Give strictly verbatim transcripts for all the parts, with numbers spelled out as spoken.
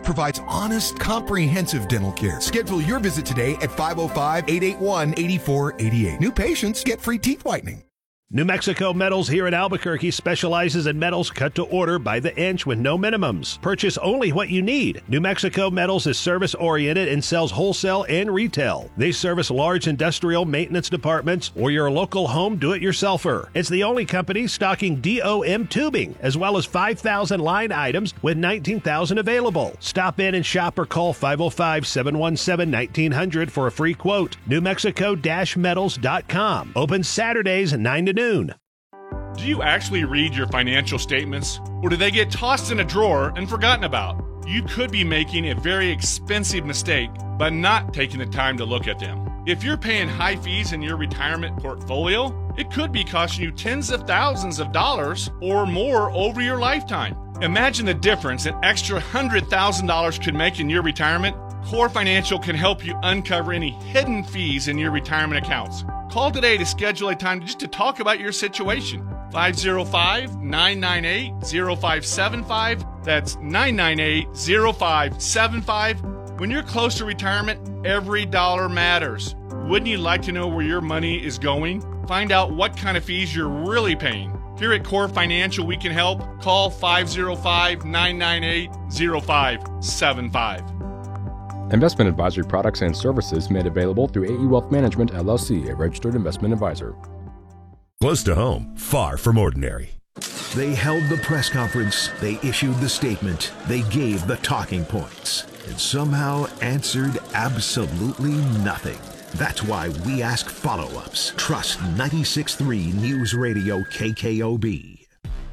provides honest, comprehensive dental care. Schedule your visit today at five oh five, eight eight one, eight four eight eight. New patients get free teeth whitening. New Mexico Metals here in Albuquerque specializes in metals cut to order by the inch with no minimums. Purchase only what you need. New Mexico Metals is service-oriented and sells wholesale and retail. They service large industrial maintenance departments or your local home do-it-yourselfer. It's the only company stocking D O M tubing, as well as five thousand line items with nineteen thousand available. Stop in and shop or call five oh five, seven one seven, nineteen hundred for a free quote. New Mexico Metals dot com. Open Saturdays nine to noon. Do you actually read your financial statements, or do they get tossed in a drawer and forgotten about? You could be making a very expensive mistake by not taking the time to look at them. If you're paying high fees in your retirement portfolio, it could be costing you tens of thousands of dollars or more over your lifetime. Imagine the difference an extra one hundred thousand dollars could make in your retirement. Core Financial can help you uncover any hidden fees in your retirement accounts. Call today to schedule a time just to talk about your situation. five oh five, nine nine eight, oh five seven five. That's nine nine eight, oh five seven five. When you're close to retirement, every dollar matters. Wouldn't you like to know where your money is going? Find out what kind of fees you're really paying. Here at Core Financial, we can help. Call five oh five, nine nine eight, oh five seven five. Investment advisory products and services made available through A E Wealth Management, L L C, a registered investment advisor. Close to home, far from ordinary. They held the press conference, they issued the statement, they gave the talking points, and somehow answered absolutely nothing. That's why we ask follow-ups. Trust ninety-six point three News Radio K K O B.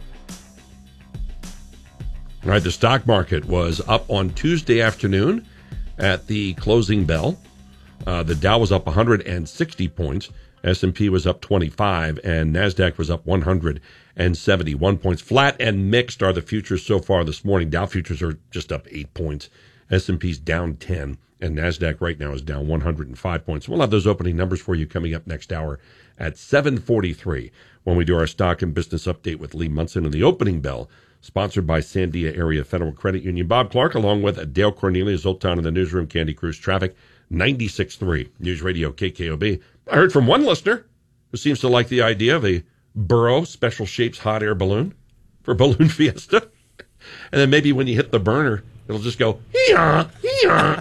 All right, the stock market was up on Tuesday afternoon at the closing bell. Uh, the Dow was up one hundred sixty points. S and P was up twenty-five, and NASDAQ was up one hundred seventy-one points. Flat and mixed are the futures so far this morning. Dow futures are just up eight points. S and P's down ten, and NASDAQ right now is down one hundred five points. We'll have those opening numbers for you coming up next hour at seven forty-three when we do our stock and business update with Lee Munson and the opening bell, sponsored by Sandia Area Federal Credit Union. Bob Clark, along with Dale Cornelius, Zoltan in the newsroom, Candy Cruz Traffic, ninety-six point three News Radio K K O B. I heard from one listener who seems to like the idea of a Burrow Special Shapes hot air balloon for Balloon Fiesta. And then maybe when you hit the burner, it'll just go, hee-haw, hee-haw.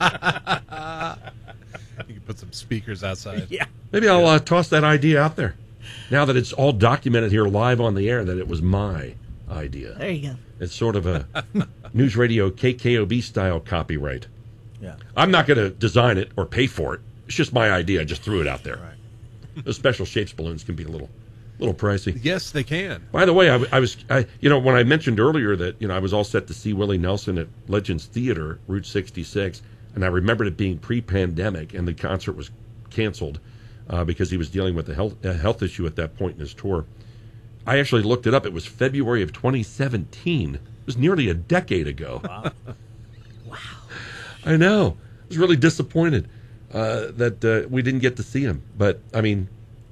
You can put some speakers outside. Yeah. Maybe I'll uh, toss that idea out there. Now that it's all documented here live on the air that it was my idea. There you go. It's sort of a News Radio K K O B style copyright. Yeah. I'm not going to design it or pay for it. It's just my idea. I just threw it out there. Right. Those Special Shapes balloons can be a little little pricey. Yes, they can. By the way, I, I was, I, you know, when I mentioned earlier that, you know, I was all set to see Willie Nelson at Legends Theater, Route sixty-six, and I remembered it being pre-pandemic, and the concert was canceled uh, because he was dealing with a health, a health issue at that point in his tour. I actually looked it up. It was February of twenty seventeen. It was nearly a decade ago. Wow. Wow. I know. I was really disappointed uh, that uh, we didn't get to see him. But, I mean,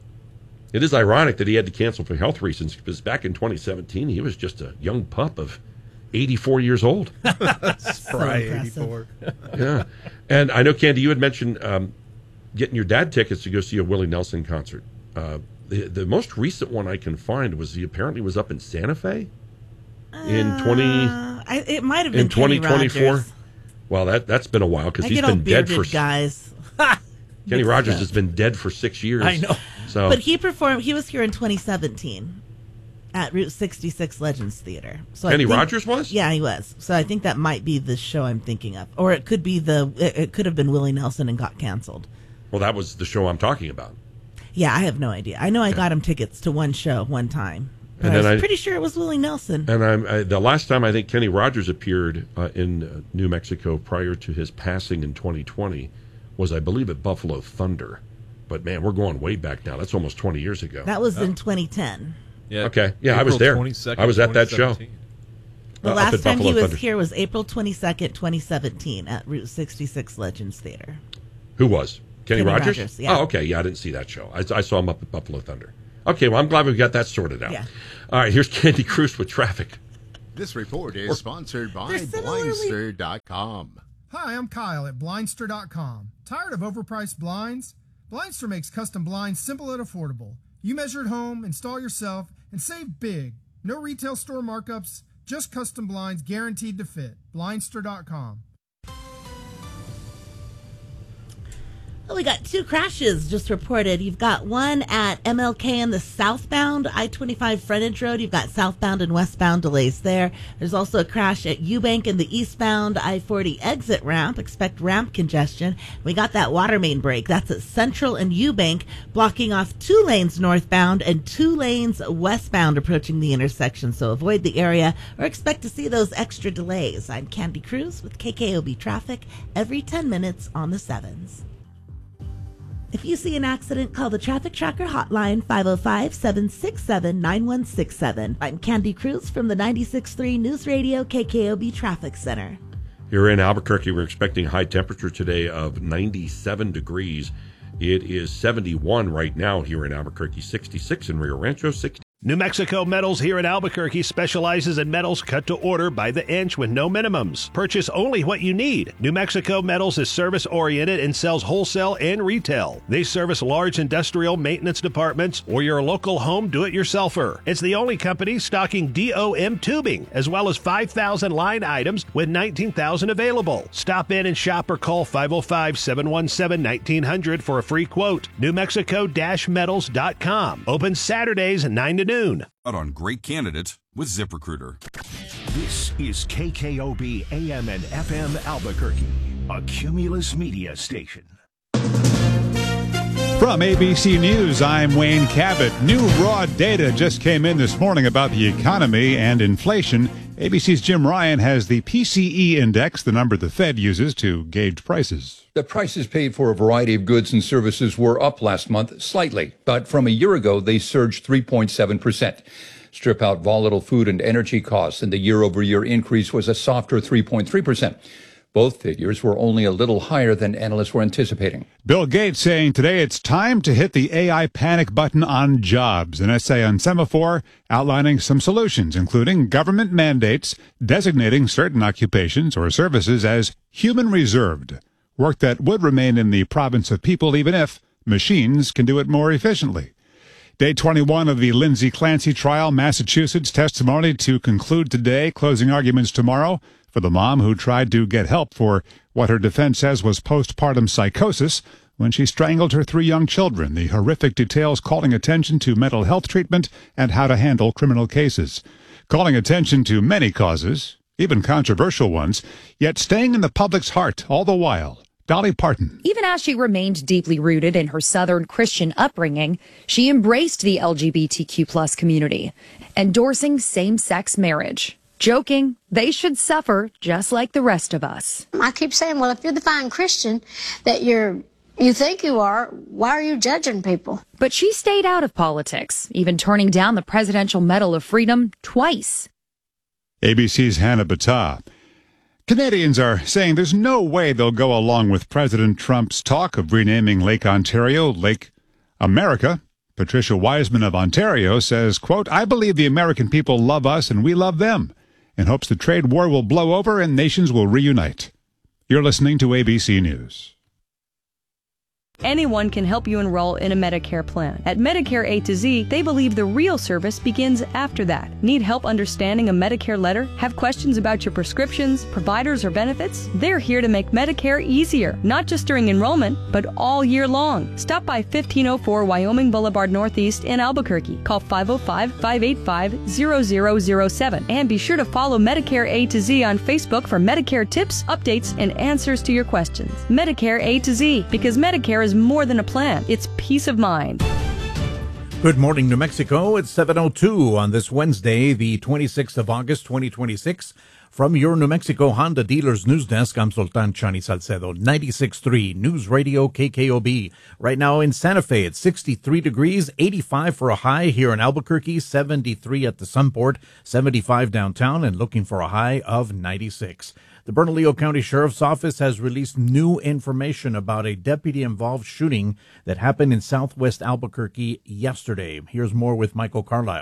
it is ironic that he had to cancel for health reasons, because back in twenty seventeen, he was just a young pup of eighty-four years old. Spry eighty-four. Yeah. And I know, Candy, you had mentioned um, getting your dad tickets to go see a Willie Nelson concert. Uh, the, the most recent one I can find was he apparently was up in Santa Fe in twenty Uh, I, it might have been in twenty twenty-four. Rogers. Well, that that's been a while because I he's get all been dead bearded for guys. Kenny Mixed Rogers up. has been dead for six years. I know. So, But he performed. He was here in twenty seventeen at Route sixty-six Legends Theater. So I Kenny think- Rogers was? Yeah, he was. So I think that might be the show I'm thinking of, or it could be the. It, it could have been Willie Nelson and got canceled. well, that was the show I'm talking about. Yeah, I have no idea. I know I got him tickets to one show one time. But And I then was I- pretty sure it was Willie Nelson. And I'm, I, the last time I think Kenny Rogers appeared uh, in uh, New Mexico prior to his passing in twenty twenty was, I believe, at Buffalo Thunder. But, man, we're going way back now. That's almost twenty years ago. That was in twenty ten. Yeah. Okay. Yeah, I was there. I was at that show. The Uh, up last at time he Buffalo was Thunder. here was April twenty-second, twenty seventeen at Route sixty-six Legends Theater. Who was? Kenny, Kenny Rogers? Rogers, yeah. Oh, okay. Yeah, I didn't see that show. I, I saw him up at Buffalo Thunder. Okay, well, I'm glad we got that sorted out. Yeah. All right, here's Candy Cruz with traffic. This report is sponsored by Blindster dot com. Hi, I'm Kyle at Blindster dot com. Tired of overpriced blinds? Blindster makes custom blinds simple and affordable. You measure at home, install yourself, and save big. No retail store markups, just custom blinds guaranteed to fit. Blindster dot com. Well, we got two crashes just reported. You've got one at M L K in the southbound I twenty-five frontage road. You've got southbound and westbound delays there. There's also a crash at Eubank in the eastbound I forty exit ramp. Expect ramp congestion. We got that water main break. That's at Central and Eubank, blocking off two lanes northbound and two lanes westbound approaching the intersection. So avoid the area or expect to see those extra delays. I'm Candy Cruz with K K O B Traffic every ten minutes on the sevens. If you see an accident, call the Traffic Tracker hotline, five oh five, seven six seven, nine one six seven. I'm Candy Cruz from the ninety-six point three News Radio K K O B Traffic Center. Here in Albuquerque, we're expecting high temperature today of ninety-seven degrees. It is seventy-one right now here in Albuquerque, sixty-six in Rio Rancho, sixty. New Mexico Metals here in Albuquerque specializes in metals cut to order by the inch with no minimums. Purchase only what you need. New Mexico Metals is service-oriented and sells wholesale and retail. They service large industrial maintenance departments or your local home do-it-yourselfer. It's the only company stocking D O M tubing, as well as five thousand line items with nineteen thousand available. Stop in and shop or call five oh five, seven one seven, nineteen hundred for a free quote. New Mexico Metals dot com. Open Saturdays nine to noon. Out on great candidates with ZipRecruiter. This is K K O B A M and F M Albuquerque, a Cumulus Media station. From A B C News, I'm Wayne Cabot. New raw data just came in this morning about the economy and inflation. A B C's Jim Ryan has the P C E index, the number the Fed uses to gauge prices. The prices paid for a variety of goods and services were up last month slightly, but from a year ago, they surged three point seven percent. Strip out volatile food and energy costs, and the year-over-year increase was a softer three point three percent. Both figures were only a little higher than analysts were anticipating. Bill Gates saying today it's time to hit the A I panic button on jobs. An essay on Semaphore outlining some solutions, including government mandates designating certain occupations or services as human reserved, work that would remain in the province of people even if machines can do it more efficiently. Day twenty-one of the Lindsay Clancy trial, Massachusetts testimony to conclude today, closing arguments tomorrow for the mom who tried to get help for what her defense says was postpartum psychosis when she strangled her three young children. The horrific details calling attention to mental health treatment and how to handle criminal cases. Calling attention to many causes, even controversial ones, yet staying in the public's heart all the while. Dolly Parton. Even as she remained deeply rooted in her Southern Christian upbringing, she embraced the L G B T Q plus community, endorsing same-sex marriage. Joking, they should suffer just like the rest of us. I keep saying, well, if you're the fine Christian that you're, you think you are, why are you judging people? But she stayed out of politics, even turning down the Presidential Medal of Freedom twice. A B C's Hannah Battah. Canadians are saying there's no way they'll go along with President Trump's talk of renaming Lake Ontario Lake America. Patricia Wiseman of Ontario says, quote, I believe the American people love us and we love them, in hopes the trade war will blow over and nations will reunite. You're listening to A B C News. Anyone can help you enroll in a Medicare plan. At Medicare A to Z, they believe the real service begins after that. Need help understanding a Medicare letter? Have questions about your prescriptions, providers, or benefits? They're here to make Medicare easier, not just during enrollment, but all year long. Stop by fifteen oh four Wyoming Boulevard Northeast in Albuquerque. Call five oh five, five eight five, zero zero zero seven. And be sure to follow Medicare A to Z on Facebook for Medicare tips, updates, and answers to your questions. Medicare A to Z, because Medicare is more than a plan. It's peace of mind. Good morning, New Mexico. It's seven oh two on this Wednesday, the twenty-sixth of August, twenty twenty-six. From your New Mexico Honda Dealers News Desk, I'm Sultan Chani Salcedo, ninety-six point three News Radio K K O B. Right now in Santa Fe, it's sixty-three degrees, eighty-five for a high here in Albuquerque, seventy-three at the Sunport, seventy-five downtown, and looking for a high of ninety-six. The Bernalillo County Sheriff's Office has released new information about a deputy-involved shooting that happened in southwest Albuquerque yesterday. Here's more with Michael Carlisle.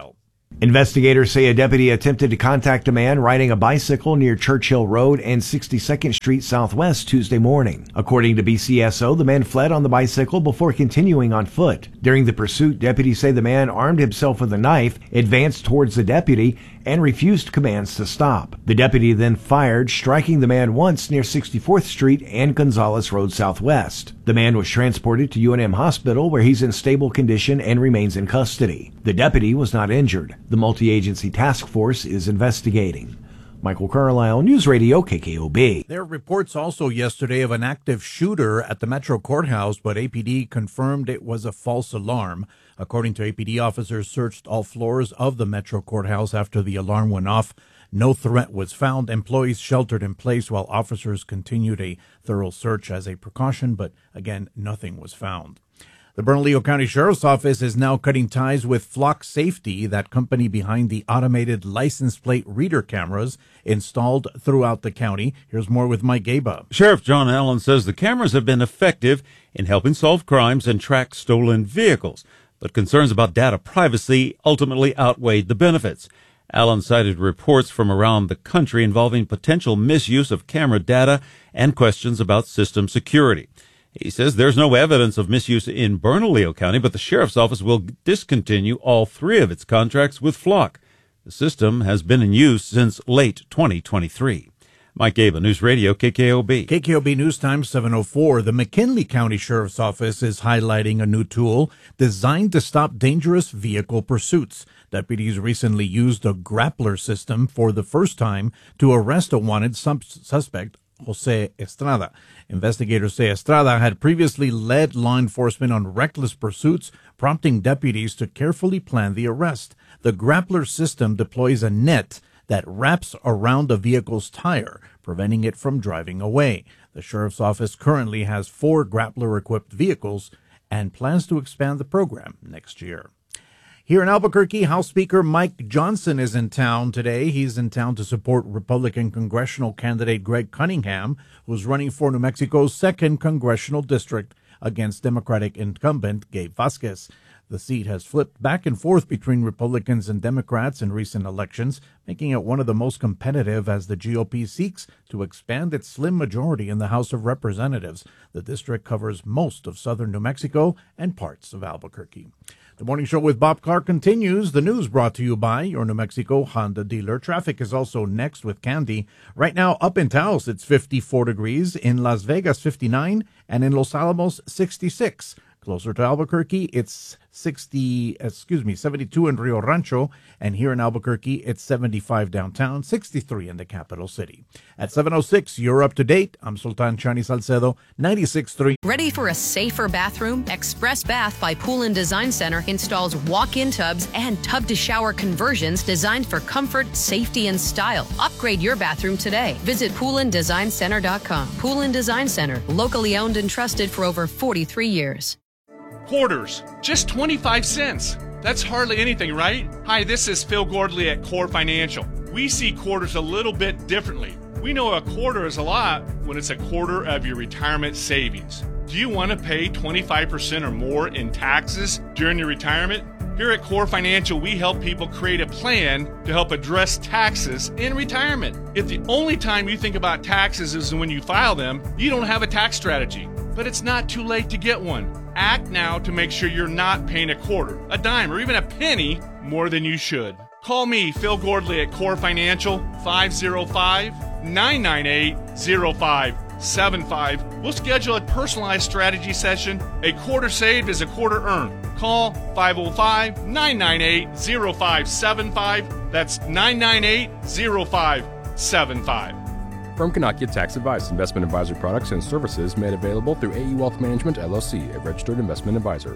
Investigators say a deputy attempted to contact a man riding a bicycle near Churchill Road and sixty-second Street Southwest Tuesday morning. According to B C S O, the man fled on the bicycle before continuing on foot. During the pursuit, deputies say the man armed himself with a knife, advanced towards the deputy, and refused commands to stop. The deputy then fired, striking the man once near sixty-fourth Street and Gonzales Road Southwest. The man was transported to U N M Hospital, where he's in stable condition and remains in custody. The deputy was not injured. The multi-agency task force is investigating. Michael Carlisle, News Radio K K O B. There are reports also yesterday of an active shooter at the Metro Courthouse, but A P D confirmed it was a false alarm. According to A P D, officers searched all floors of the Metro Courthouse after the alarm went off. No threat was found. Employees sheltered in place while officers continued a thorough search as a precaution, but again, nothing was found. The Bernalillo County Sheriff's Office is now cutting ties with Flock Safety, that company behind the automated license plate reader cameras installed throughout the county. Here's more with Mike Gaba. Sheriff John Allen says the cameras have been effective in helping solve crimes and track stolen vehicles, but concerns about data privacy ultimately outweighed the benefits. Allen cited reports from around the country involving potential misuse of camera data and questions about system security. He says there's no evidence of misuse in Bernalillo County, but the sheriff's office will discontinue all three of its contracts with Flock. The system has been in use since late twenty twenty-three. Mike Gaba, News Radio K K O B. K K O B News Time seven oh four. The McKinley County Sheriff's Office is highlighting a new tool designed to stop dangerous vehicle pursuits. Deputies recently used a grappler system for the first time to arrest a wanted sub- suspect, Jose Estrada. Investigators say Estrada had previously led law enforcement on reckless pursuits, prompting deputies to carefully plan the arrest. The grappler system deploys a net that wraps around a vehicle's tire, preventing it from driving away. The sheriff's office currently has four grappler-equipped vehicles and plans to expand the program next year. Here in Albuquerque, House Speaker Mike Johnson is in town today. He's in town to support Republican congressional candidate Greg Cunningham, who's running for New Mexico's second congressional district against Democratic incumbent Gabe Vasquez. The seat has flipped back and forth between Republicans and Democrats in recent elections, making it one of the most competitive as the G O P seeks to expand its slim majority in the House of Representatives. The district covers most of southern New Mexico and parts of Albuquerque. The Morning Show with Bob Clark continues. The news brought to you by your New Mexico Honda dealer. Traffic is also next with Candy. Right now, up in Taos, it's fifty-four degrees. In Las Vegas, fifty-nine. And in Los Alamos, sixty-six. Closer to Albuquerque, it's sixty, excuse me, seventy-two in Rio Rancho, and here in Albuquerque, it's seventy-five downtown, sixty-three in the capital city. At seven oh six, you're up to date. I'm Sultan Chani Salcedo, ninety-six point three. Ready for a safer bathroom? Express Bath by Pool and Design Center installs walk-in tubs and tub-to-shower conversions designed for comfort, safety, and style. Upgrade your bathroom today. Visit pool and design center dot com. Pool and Design Center, locally owned and trusted for over forty-three years. Quarters, just twenty-five cents. That's hardly anything, right? Hi, this is Phil Gordley at Core Financial. We see quarters a little bit differently. We know a quarter is a lot when it's a quarter of your retirement savings. Do you want to pay twenty-five percent or more in taxes during your retirement? Here at Core Financial, we help people create a plan to help address taxes in retirement. If the only time you think about taxes is when you file them, you don't have a tax strategy. But it's not too late to get one. Act now to make sure you're not paying a quarter, a dime, or even a penny more than you should. Call me, Phil Gordley at Core Financial, five oh five, nine nine eight, oh five seven five. We'll schedule a personalized strategy session. A quarter saved is a quarter earned. Call five oh five, nine nine eight, oh five seven five. That's nine nine eight, oh five seven five. Firm cannot get tax advice. Investment advisory products and services made available through A E Wealth Management, L L C, a registered investment advisor.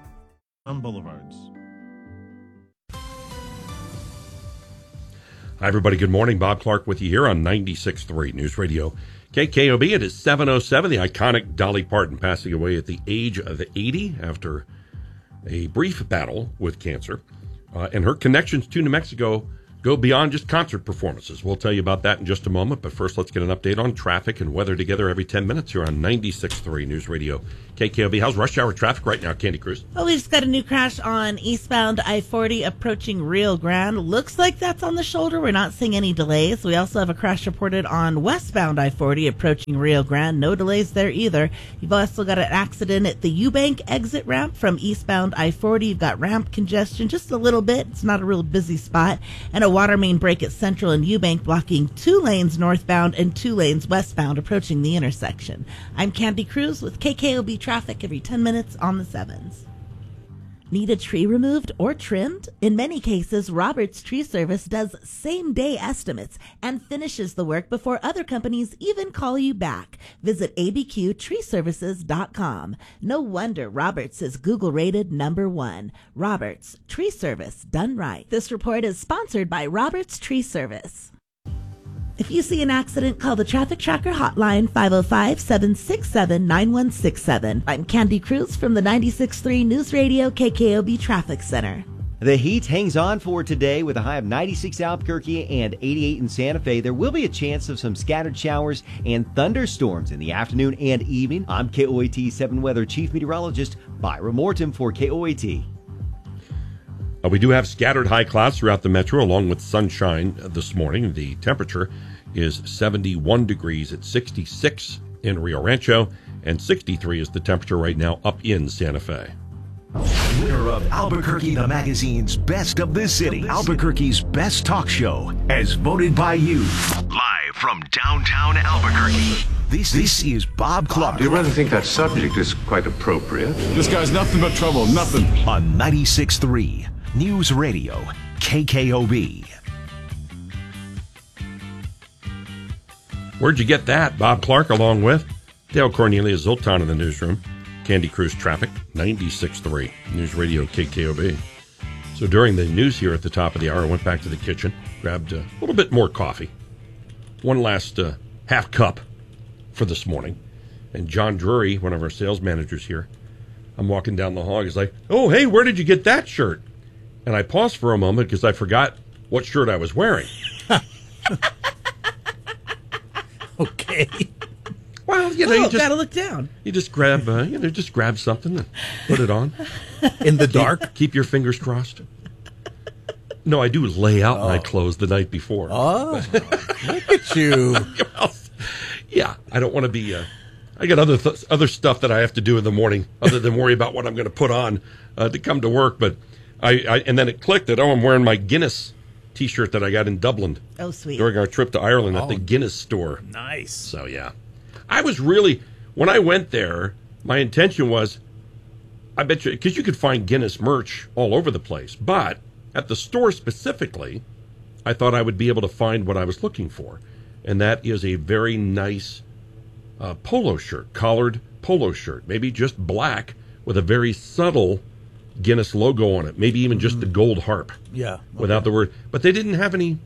On Boulevards. Hi, everybody. Good morning. Bob Clark with you here on ninety-six point three News Radio K K O B. It is seven oh seven. The iconic Dolly Parton passing away at the age of eighty after a brief battle with cancer. Uh, and her connections to New Mexico go beyond just concert performances. We'll tell you about that in just a moment. But first, let's get an update on traffic and weather together every ten minutes here on ninety-six point three News Radio K K O B. How's rush hour traffic right now, Candy Cruz? Well, we just got a new crash on eastbound I forty approaching Rio Grande. Looks like that's on the shoulder. We're not seeing any delays. We also have a crash reported on westbound I forty approaching Rio Grande. No delays there either. You've also got an accident at the Eubank exit ramp from eastbound I forty. You've got ramp congestion just a little bit. It's not a real busy spot. And a water main break at Central and Eubank blocking two lanes northbound and two lanes westbound approaching the intersection. I'm Candy Cruz with K K O B traffic every ten minutes on the sevens. Need a tree removed or trimmed? In many cases, Roberts Tree Service does same-day estimates and finishes the work before other companies even call you back. Visit A B Q tree services dot com. No wonder Roberts is Google-rated number one. Roberts Tree Service, done right. This report is sponsored by Roberts Tree Service. If you see an accident, call the Traffic Tracker hotline, five oh five, seven six seven, nine one six seven. I'm Candy Cruz from the ninety-six point three News Radio K K O B Traffic Center. The heat hangs on for today with a high of ninety-six in Albuquerque and eighty-eight in Santa Fe. There will be a chance of some scattered showers and thunderstorms in the afternoon and evening. I'm K O A T seven Weather Chief Meteorologist Byra Morton for K O A T. Uh, we do have scattered high clouds throughout the metro, along with sunshine uh, this morning. The temperature is seventy-one degrees at sixty-six in Rio Rancho, and sixty-three is the temperature right now up in Santa Fe. Winner of Albuquerque the Magazine's Best of the City, Albuquerque's best talk show, as voted by you. Live from downtown Albuquerque, this, this is Bob Clark. Do you really think that subject is quite appropriate? This guy's nothing but trouble, nothing. On ninety-six point three News Radio, K K O B. Where'd you get that? Bob Clark along with Dale Cornelius Zoltan in the newsroom. Candy Cruz Traffic, ninety-six point three News Radio K K O B. So during the news here at the top of the hour, I went back to the kitchen, grabbed a little bit more coffee. One last uh, half cup for this morning. And John Drury, one of our sales managers here, I'm walking down the hall. He's like, oh, hey, where did you get that shirt? And I paused for a moment because I forgot what shirt I was wearing. Okay. Well, you know, oh, you just gotta look down. You just grab, uh, you know, just grab something and put it on in the dark. Keep, keep your fingers crossed. No, I do lay out oh. my clothes the night before. Oh, look at you. Well, yeah, I don't want to be. Uh, I got other th- other stuff that I have to do in the morning, other than worry about what I'm going to put on uh, to come to work. But I, I, and then it clicked that oh, I'm wearing my Guinness T-shirt that I got in Dublin. Oh, sweet. During our trip to Ireland oh, at the Guinness store. Nice. So yeah, I was really when I went there. My intention was, I bet you, because you could find Guinness merch all over the place, but at the store specifically, I thought I would be able to find what I was looking for, and that is a very nice uh, polo shirt, collared polo shirt, maybe just black with a very subtle Guinness logo on it, maybe even just mm. the gold harp. Yeah. Okay. Without the word. But they didn't have any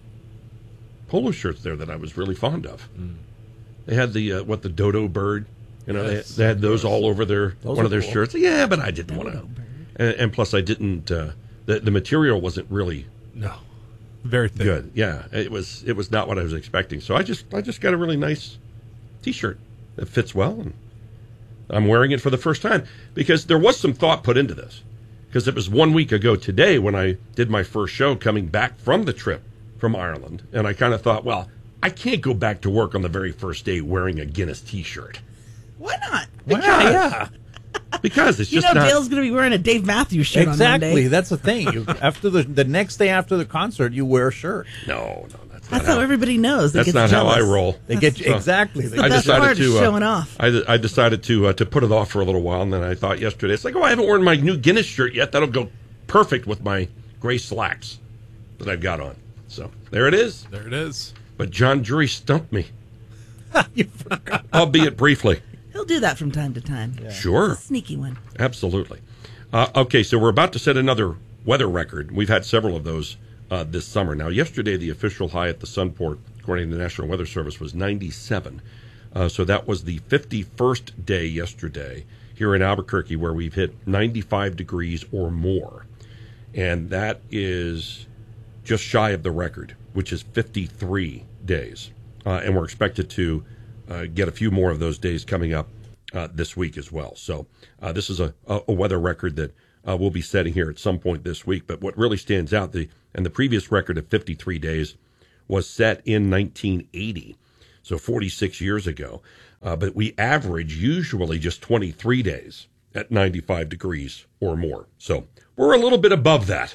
polo shirts there that I was really fond of. Mm. They had the, uh, what, the dodo bird. You know, yes, they, they had those all over their those one of their cool. shirts. Yeah, but I didn't want to. And, and plus, I didn't, uh, the, the material wasn't really no very thin. Good. Yeah, it was it was not what I was expecting. So I just I just got a really nice T-shirt that fits well, and I'm wearing it for the first time because there was some thought put into this. Because it was one week ago today when I did my first show coming back from the trip from Ireland. And I kind of thought, well, I can't go back to work on the very first day wearing a Guinness T-shirt. Why not? Because, wow, yeah. Because it's you just know not... Dale's going to be wearing a Dave Matthews shirt exactly, on Monday. That's the thing. You, after the the next day after the concert, you wear a shirt. No, no, that's That's not how, how everybody knows. They that's get not jealous. how I roll. They get so, exactly. It's the I best decided part to uh, showing off. I, I decided to uh, to put it off for a little while, and then I thought yesterday, it's like, oh, I haven't worn my new Guinness shirt yet. That'll go perfect with my gray slacks that I've got on. So there it is. There it is. But John Drury stumped me. You forgot. Albeit briefly. He'll do that from time to time. Yeah. Sure. A sneaky one. Absolutely. Uh, okay, so we're about to set another weather record. We've had several of those uh, this summer. Now, yesterday, the official high at the Sunport, according to the National Weather Service, was ninety-seven. Uh, so that was the fifty-first day yesterday here in Albuquerque where we've hit ninety-five degrees or more. And that is just shy of the record, which is fifty-three days. Uh, and we're expected to uh, get a few more of those days coming up uh, this week as well. So uh, this is a, a weather record that uh, we'll be setting here at some point this week. But what really stands out, the and the previous record of fifty-three days was set in nineteen eighty, so forty-six years ago. Uh, but we average usually just twenty-three days at ninety-five degrees or more. So we're a little bit above that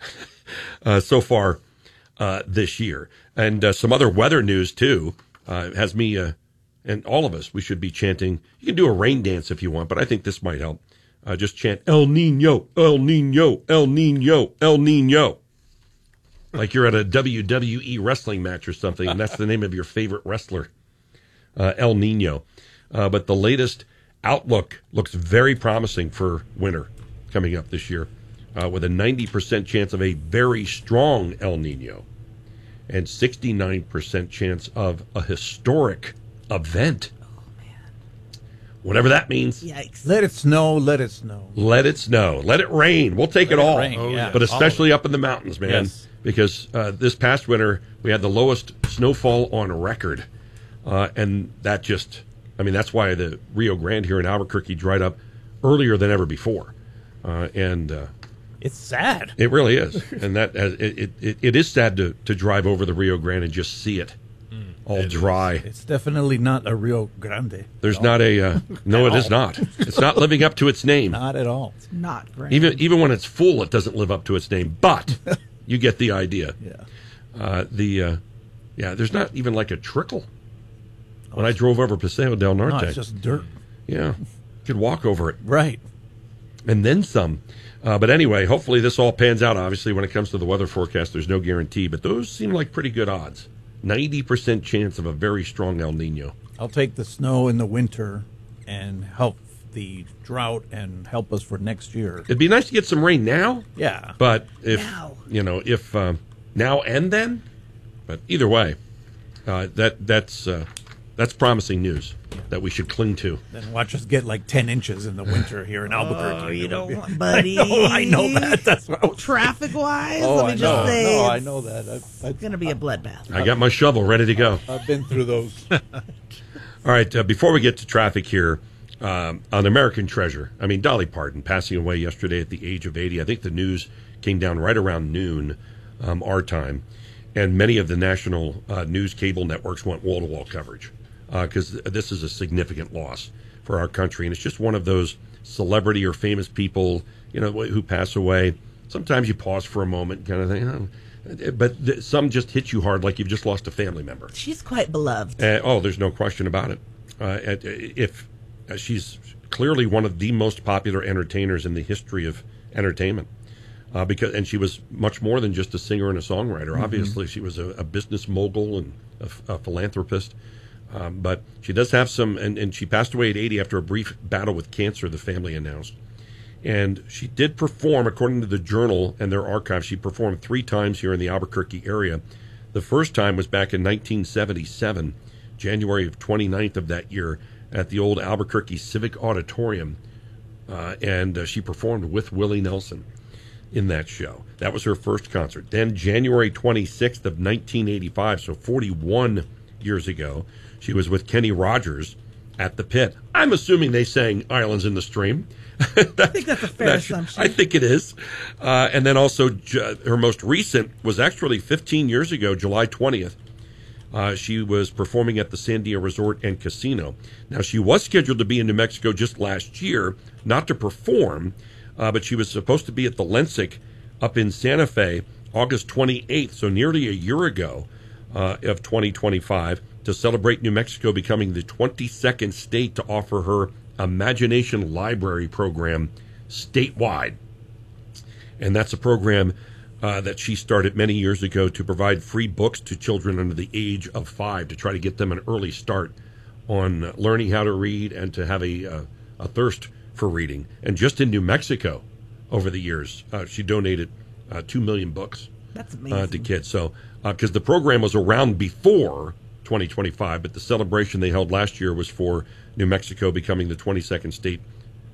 uh, so far uh, this year. And uh, some other weather news, too, uh, has me uh, and all of us, we should be chanting. You can do a rain dance if you want, but I think this might help. Uh, just chant El Nino, El Nino, El Nino, El Nino. Like you're at a W W E wrestling match or something, and that's the name of your favorite wrestler, uh, El Nino. Uh, but the latest outlook looks very promising for winter coming up this year, uh, with a ninety percent chance of a very strong El Nino and sixty-nine percent chance of a historic event. Oh, man. Whatever that means. Yikes. Let it snow, let it snow. Let it snow. Let it rain. We'll take let it all. Rain, oh, yeah. But especially up in the mountains, man. Yes. Because uh, this past winter, we had the lowest snowfall on record. Uh, and that just, I mean, that's why the Rio Grande here in Albuquerque dried up earlier than ever before. Uh, and uh, it's sad. It really is. And that uh, it, it, it is sad to, to drive over the Rio Grande and just see it mm, all it dry. Is. It's definitely not a Rio Grande. There's not a, uh, no, it is not. It's not living up to its name. Not at all. It's not grand. Even, even when it's full, it doesn't live up to its name. But you get the idea. Yeah. Uh, the, uh, yeah, there's not even like a trickle. When I drove over Paseo del Norte. No, it's just dirt. Yeah. You could walk over it. Right. And then some. Uh, but anyway, hopefully this all pans out. Obviously, when it comes to the weather forecast, there's no guarantee. But those seem like pretty good odds. ninety percent chance of a very strong El Nino. I'll take the snow in the winter and help the drought and help us for next year. It'd be nice to get some rain now. Yeah. But if, now. you know, if uh, now and then. But either way, uh, that that's... Uh, That's promising news that we should cling to. Then watch us get like ten inches in the winter here in Albuquerque. Oh, you don't want, buddy. I know, I know that. That's what I was Traffic-wise, oh, let me I just know. say. No, it's, I know that. I've, I've, it's going to be a bloodbath. I got my shovel ready to go. I've been through those. All right, uh, before we get to traffic here, um, on American Treasure, I mean, Dolly Parton passing away yesterday at the age of eighty. I think the news came down right around noon, um, our time, and many of the national uh, news cable networks went wall-to-wall coverage. Because uh, this is a significant loss for our country. And it's just one of those celebrity or famous people, you know, who pass away. Sometimes you pause for a moment kind of thing. Oh. But th- some just hit you hard like you've just lost a family member. She's quite beloved. Uh, oh, there's no question about it. Uh, if uh, she's clearly one of the most popular entertainers in the history of entertainment. Uh, because and she was much more than just a singer and a songwriter. Mm-hmm. Obviously, she was a, a business mogul and a, a philanthropist. Um, but she does have some, and, and she passed away at eighty after a brief battle with cancer, the family announced. And she did perform, according to the Journal and their archives, she performed three times here in the Albuquerque area. The first time was back in nineteen seventy-seven, January of twenty-ninth of that year, at the old Albuquerque Civic Auditorium. Uh, and uh, she performed with Willie Nelson in that show. That was her first concert. Then January twenty-sixth of nineteen eighty-five, so forty-one years ago, she was with Kenny Rogers at the Pit. I'm assuming they sang Islands in the Stream. that, I think that's a fair assumption. I think it is. Uh, and then also uh, her most recent was actually fifteen years ago, July twentieth. Uh, she was performing at the Sandia Resort and Casino. Now, she was scheduled to be in New Mexico just last year, not to perform, uh, but she was supposed to be at the Lensic up in Santa Fe August twenty-eighth, so nearly a year ago uh, of twenty twenty-five. To celebrate New Mexico becoming the twenty-second state to offer her Imagination Library program statewide. And that's a program uh, that she started many years ago to provide free books to children under the age of five to try to get them an early start on learning how to read and to have a, uh, a thirst for reading. And just in New Mexico over the years, uh, she donated uh, two million books That's amazing. Uh, to kids. So, because uh, the program was around before twenty twenty-five, but the celebration they held last year was for New Mexico becoming the twenty-second state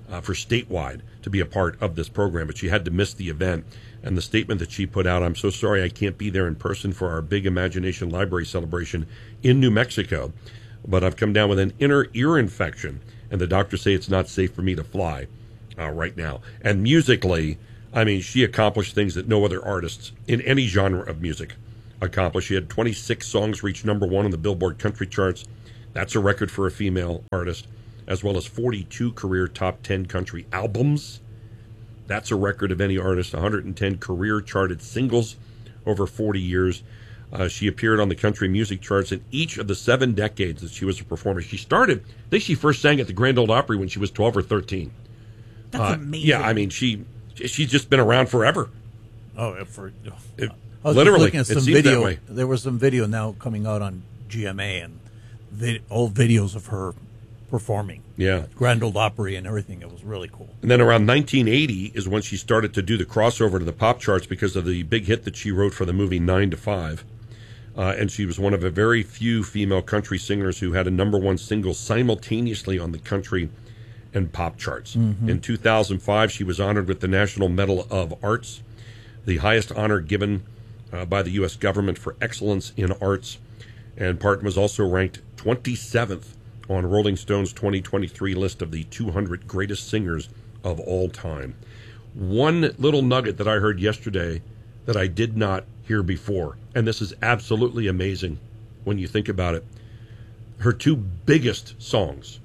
uh, for statewide to be a part of this program, but she had to miss the event. And the statement that she put out, I'm so sorry I can't be there in person for our big Imagination Library celebration in New Mexico, but I've come down with an inner ear infection, and the doctors say it's not safe for me to fly uh, right now. And musically, I mean, she accomplished things that no other artists in any genre of music accomplished. She had twenty-six songs reach number one on the Billboard country charts. That's a record for a female artist, as well as forty-two career top ten country albums. That's a record of any artist. one hundred ten career charted singles over forty years. Uh, she appeared on the country music charts in each of the seven decades that she was a performer. She started, I think she first sang at the Grand Ole Opry when she was twelve or thirteen. That's uh, amazing. Yeah, I mean, she she's just been around forever. Oh, for It, I was literally, looking at it some seems video. that way. There was some video now coming out on G M A and vid- old videos of her performing. Yeah. Grand Ole Opry and everything. It was really cool. And then around nineteen eighty is when she started to do the crossover to the pop charts because of the big hit that she wrote for the movie Nine to Five. Uh, and she was one of a very few female country singers who had a number one single simultaneously on the country and pop charts. Mhm. In two thousand five, she was honored with the National Medal of Arts, the highest honor given uh, by the U S government for excellence in arts. And Parton was also ranked twenty-seventh on Rolling Stone's twenty twenty-three list of the two hundred greatest singers of all time. One little nugget that I heard yesterday that I did not hear before, and this is absolutely amazing when you think about it. Her two biggest songs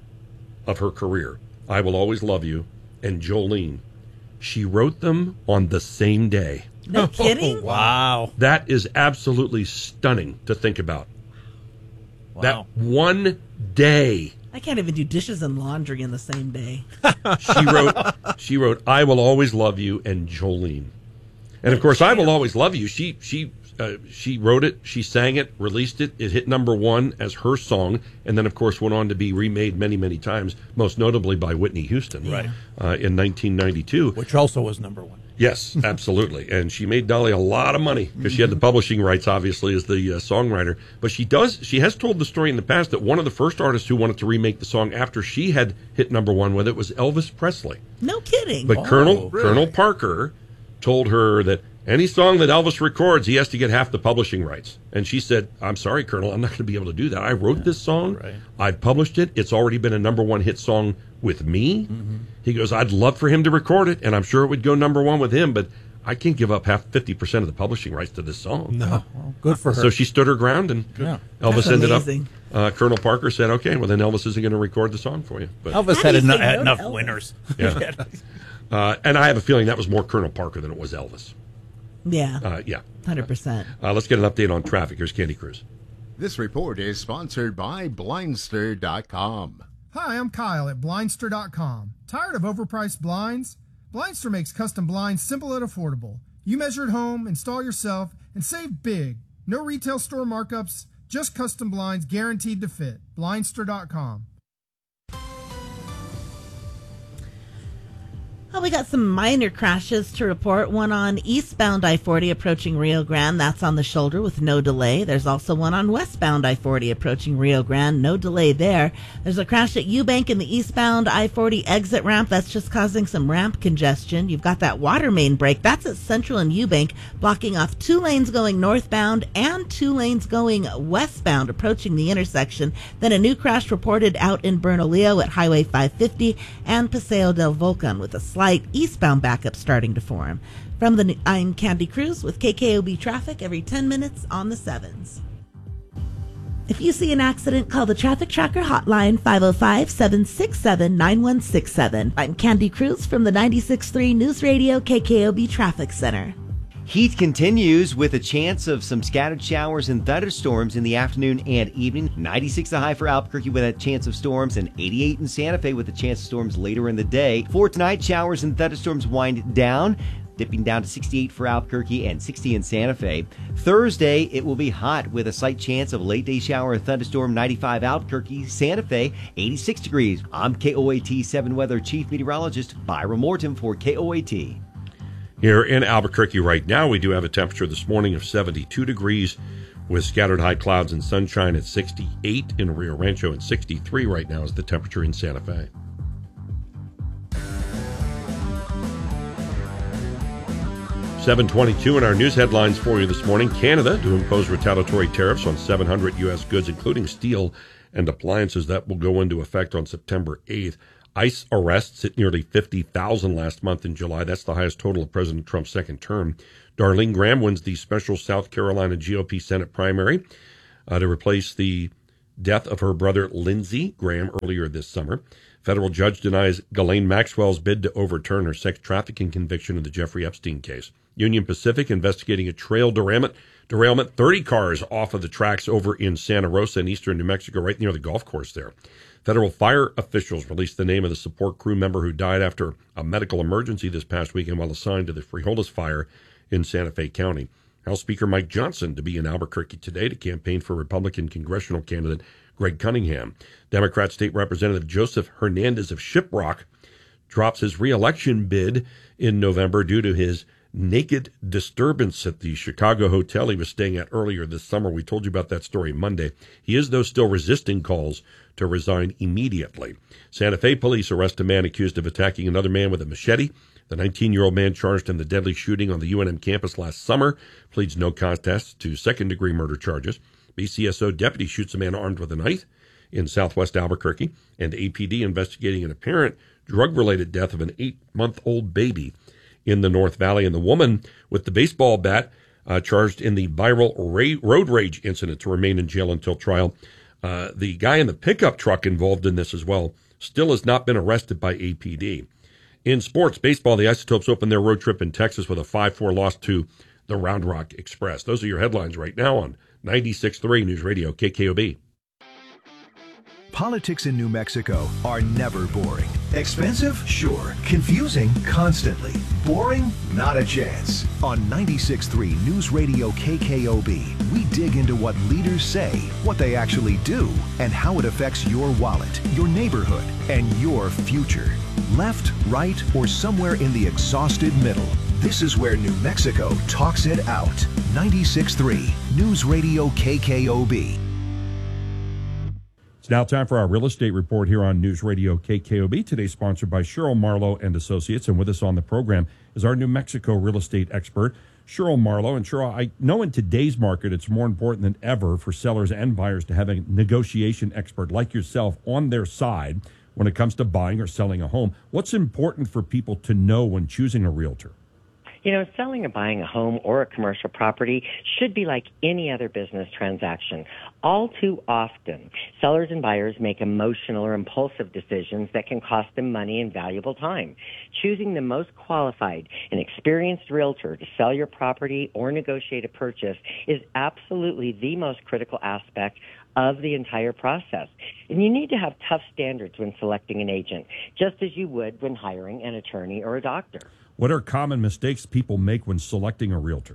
of her career, I Will Always Love You and Jolene, she wrote them on the same day. No kidding? Wow. That is absolutely stunning to think about. Wow. That one day. I can't even do dishes and laundry in the same day. She wrote she wrote I Will Always Love You and Jolene. And of course, I Will Always Love You. She she uh, she wrote it, she sang it, released it. It hit number one as her song, and then of course went on to be remade many many times, most notably by Whitney Houston, Right. uh, in nineteen ninety-two, which also was number one. Yes, absolutely. And she made Dolly a lot of money because she had the publishing rights, obviously, as the uh, songwriter. But she does. She has told the story in the past that one of the first artists who wanted to remake the song after she had hit number one with it was Elvis Presley. No kidding. But Oh, Colonel really? Colonel Parker told her that any song that Elvis records, he has to get half the publishing rights. And she said, I'm sorry, Colonel, I'm not going to be able to do that. I wrote this song. Right. I published it. It's already been a number one hit song with me. Mm-hmm. He goes, I'd love for him to record it, and I'm sure it would go number one with him, but I can't give up half fifty percent of the publishing rights to this song. No. Well, good for her. So she stood her ground, and Yeah. Elvis That's ended amazing. up, uh, Colonel Parker said, okay, well then Elvis isn't going to record the song for you. But Elvis How had do you eno- say had no to enough Elvis? winners. Yeah. uh, and I have a feeling that was more Colonel Parker than it was Elvis. Yeah, Uh, yeah. one hundred percent. Uh, let's get an update on traffic. Here's Candy Cruz. This report is sponsored by Blindster dot com. Hi, I'm Kyle at Blindster dot com. Tired of overpriced blinds? Blindster makes custom blinds simple and affordable. You measure at home, install yourself, and save big. No retail store markups, just custom blinds guaranteed to fit. Blindster dot com. Oh, we got some minor crashes to report. One on eastbound I forty approaching Rio Grande. That's on the shoulder with no delay. There's also one on westbound I forty approaching Rio Grande. No delay there. There's a crash at Eubank in the eastbound I forty exit ramp. That's just causing some ramp congestion. You've got that water main break. That's at Central and Eubank, blocking off two lanes going northbound and two lanes going westbound approaching the intersection. Then a new crash reported out in Bernalillo at Highway five fifty and Paseo del Volcan with a slight eastbound backup starting to form. From the I'm Candy Cruz with K K O B traffic every ten minutes on the sevens. If you see an accident, call the Traffic Tracker hotline five oh five, seven six seven, nine one six seven. I'm Candy Cruz from the ninety-six point three News Radio K K O B Traffic Center. Heat continues with a chance of some scattered showers and thunderstorms in the afternoon and evening. ninety-six the high for Albuquerque with a chance of storms, and eighty-eight in Santa Fe with a chance of storms later in the day. For tonight, showers and thunderstorms wind down, dipping down to sixty-eight for Albuquerque and sixty in Santa Fe. Thursday, it will be hot with a slight chance of late day shower and thunderstorm. ninety-five Albuquerque, Santa Fe, eighty-six degrees. I'm K O A T seven Weather Chief Meteorologist Byron Morton for K O A T. Here in Albuquerque right now, we do have a temperature this morning of seventy-two degrees with scattered high clouds and sunshine at sixty-eight in Rio Rancho, and sixty-three right now is the temperature in Santa Fe. seven twenty-two in our news headlines for you this morning. Canada to impose retaliatory tariffs on seven hundred U S goods, including steel and appliances. That will go into effect on September eighth. ICE arrests at nearly fifty thousand last month in July. That's the highest total of President Trump's second term. Darlene Graham wins the special South Carolina G O P Senate primary uh, to replace the death of her brother Lindsey Graham earlier this summer. Federal judge denies Ghislaine Maxwell's bid to overturn her sex trafficking conviction in the Jeffrey Epstein case. Union Pacific investigating a trail derailment. Derailment, thirty cars off of the tracks over in Santa Rosa in eastern New Mexico, right near the golf course there. Federal fire officials released the name of the support crew member who died after a medical emergency this past weekend while assigned to the Frijoles fire in Santa Fe County. House Speaker Mike Johnson to be in Albuquerque today to campaign for Republican congressional candidate Greg Cunningham. Democrat State Representative Joseph Hernandez of Shiprock drops his re-election bid in November due to his naked disturbance at the Chicago hotel he was staying at earlier this summer. We told you about that story Monday. He is, though, still resisting calls to resign immediately. Santa Fe police arrest a man accused of attacking another man with a machete. The nineteen-year-old man charged in the deadly shooting on the U N M campus last summer pleads no contest to second-degree murder charges. B C S O deputy shoots a man armed with a knife in southwest Albuquerque, and A P D investigating an apparent drug-related death of an eight-month-old baby in the North Valley. And the woman with the baseball bat uh, charged in the viral ra- road rage incident to remain in jail until trial. Uh, the guy in the pickup truck involved in this as well still has not been arrested by A P D. In sports, baseball, the Isotopes opened their road trip in Texas with a five four loss to the Round Rock Express. Those are your headlines right now on ninety-six point three News Radio K K O B. Politics in New Mexico are never boring. Expensive? Sure. Confusing? Constantly. Boring? Not a chance. On ninety-six point three News Radio K K O B, we dig into what leaders say, what they actually do, and how it affects your wallet, your neighborhood, and your future. Left, right, or somewhere in the exhausted middle. This is where New Mexico talks it out. ninety-six point three News Radio K K O B. It's now time for our real estate report here on News Radio K K O B. Today sponsored by Cheryl Marlowe and Associates. And with us on the program is our New Mexico real estate expert, Cheryl Marlowe. And Cheryl, I know in today's market it's more important than ever for sellers and buyers to have a negotiation expert like yourself on their side when it comes to buying or selling a home. What's important for people to know when choosing a realtor? You know, selling or buying a home or a commercial property should be like any other business transaction. All too often, sellers and buyers make emotional or impulsive decisions that can cost them money and valuable time. Choosing the most qualified and experienced realtor to sell your property or negotiate a purchase is absolutely the most critical aspect of the entire process. And you need to have tough standards when selecting an agent, just as you would when hiring an attorney or a doctor. What are common mistakes people make when selecting a realtor?